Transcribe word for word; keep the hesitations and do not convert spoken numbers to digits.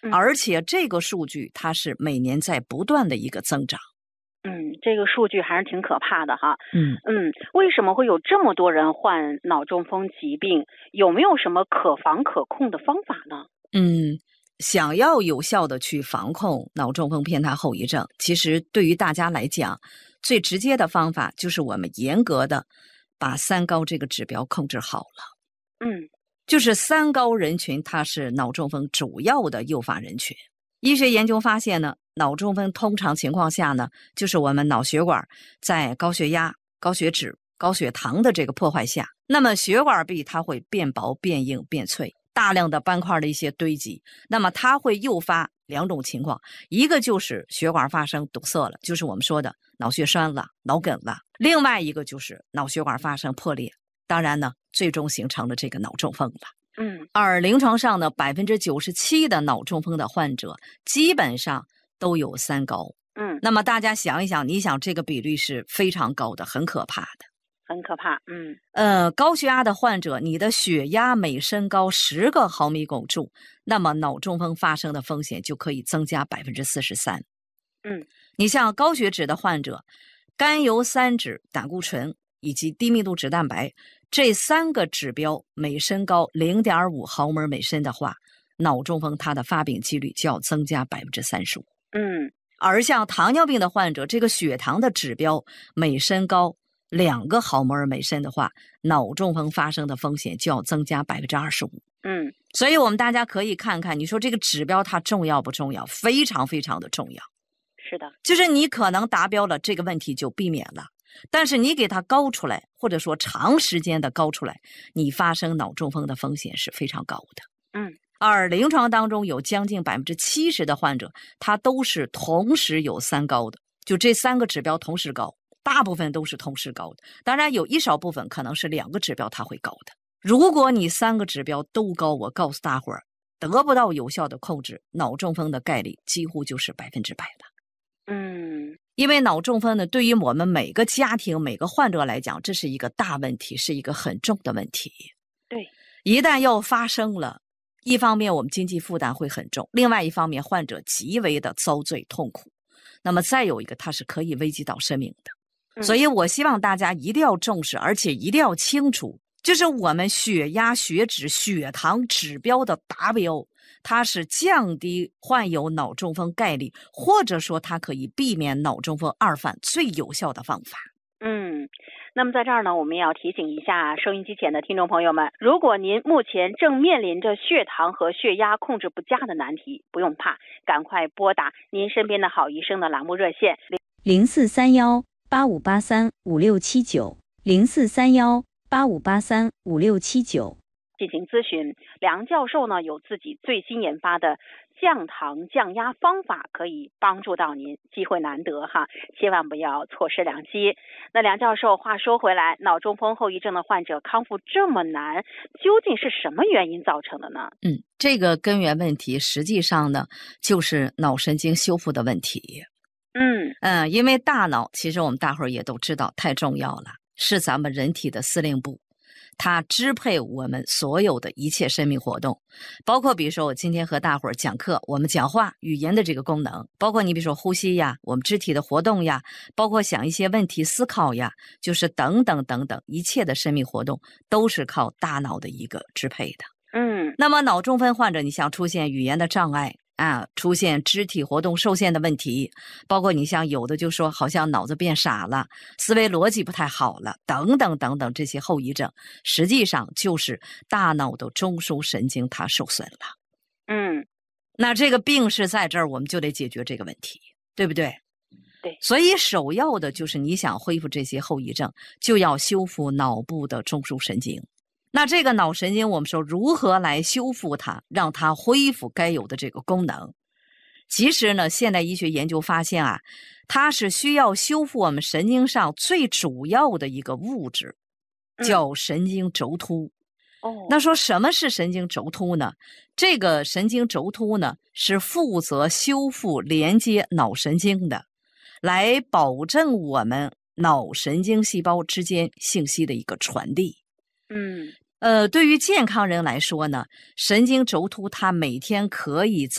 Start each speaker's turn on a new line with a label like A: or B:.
A: 而且这个数据它是每年在不断的一个增长。
B: 嗯，这个数据还是挺可怕的哈。
A: 嗯
B: 嗯，为什么会有这么多人患脑中风疾病？有没有什么可防可控的方法呢？
A: 嗯，想要有效的去防控脑中风偏瘫后遗症，其实对于大家来讲，最直接的方法就是我们严格的把三高这个指标控制好了。
B: 嗯，
A: 就是三高人群，它是脑中风主要的诱发人群。医学研究发现呢，脑中风通常情况下呢，就是我们脑血管在高血压、高血脂、高血糖的这个破坏下，那么血管壁它会变薄、变硬、变脆，大量的斑块的一些堆积，那么它会诱发两种情况，一个就是血管发生堵塞了，就是我们说的脑血栓了、脑梗了；另外一个就是脑血管发生破裂，当然呢，最终形成了这个脑中风了。
B: 嗯，
A: 而临床上呢，百分之九十七的脑中风的患者基本上都有三高。
B: 嗯，
A: 那么大家想一想，你想这个比率是非常高的，很可怕的，
B: 很可怕。嗯，
A: 呃，高血压的患者，你的血压每升高十个毫米汞柱，那么脑中风发生的风险就可以增加百分之四十三。
B: 嗯，
A: 你像高血脂的患者，甘油三酯、胆固醇以及低密度脂蛋白。这三个指标每升高 零点五毫摩每升的话，脑中风它的发病几率就要增加百分之三十五。
B: 嗯，
A: 而像糖尿病的患者，这个血糖的指标每升高两个毫摩尔每升的话，脑中风发生的风险就要增加百分之二十五。
B: 嗯，
A: 所以我们大家可以看看，你说这个指标它重要不重要？非常非常的重要。
B: 是的，
A: 就是你可能达标了，这个问题就避免了。但是你给它高出来，或者说长时间的高出来，你发生脑中风的风险是非常高的。
B: 嗯，
A: 而临床当中有将近百分之七十的患者，他都是同时有三高的，就这三个指标同时高，大部分都是同时高的。当然有一少部分可能是两个指标它会高的。如果你三个指标都高，我告诉大伙儿，得不到有效的控制，脑中风的概率几乎就是百分之百了。
B: 嗯，
A: 因为脑中风呢，对于我们每个家庭、每个患者来讲，这是一个大问题，是一个很重的问题。
B: 对，
A: 一旦要发生了，一方面我们经济负担会很重，另外一方面患者极为的遭罪痛苦。那么再有一个，它是可以危及到生命的。
B: 嗯、
A: 所以我希望大家一定要重视，而且一定要清楚，就是我们血压、血脂、血糖指标的达标。它是降低患有脑中风概率，或者说它可以避免脑中风二犯最有效的方法。
B: 嗯，那么在这儿呢，我们也要提醒一下收音机前的听众朋友们，如果您目前正面临着血糖和血压控制不佳的难题，不用怕，赶快拨打您身边的好医生的栏目热线
C: 零四三幺八五八三五六七九零四三幺八五八三五六七九。
B: 进行咨询。梁教授呢有自己最新研发的降糖降压方法，可以帮助到您，机会难得哈，千万不要错失良机。那梁教授，话说回来，脑中风后遗症的患者康复这么难，究竟是什么原因造成的呢？
A: 嗯，这个根源问题实际上呢，就是脑神经修复的问题。
B: 嗯
A: 嗯，因为大脑其实我们大伙儿也都知道太重要了，是咱们人体的司令部。它支配我们所有的一切生命活动，包括比如说我今天和大伙儿讲课，我们讲话语言的这个功能，包括你比如说呼吸呀，我们肢体的活动呀，包括想一些问题思考呀，就是等等等等，一切的生命活动都是靠大脑的一个支配的。
B: 嗯，
A: 那么脑中风患者，你像出现语言的障碍啊，出现肢体活动受限的问题，包括你像有的就说好像脑子变傻了，思维逻辑不太好了，等等等等，这些后遗症实际上就是大脑的中枢神经它受损了。
B: 嗯，
A: 那这个病是在这儿，我们就得解决这个问题，对不对？
B: 对，
A: 所以首要的就是你想恢复这些后遗症，就要修复脑部的中枢神经。那这个脑神经我们说如何来修复它，让它恢复该有的这个功能。其实呢，现代医学研究发现啊，它是需要修复我们神经上最主要的一个物质，叫神经轴突。
B: 哦，
A: 那说什么是神经轴突呢？这个神经轴突呢，是负责修复连接脑神经的，来保证我们脑神经细胞之间信息的一个传递。
B: 嗯，
A: 呃，对于健康人来说呢，神经轴突它每天可以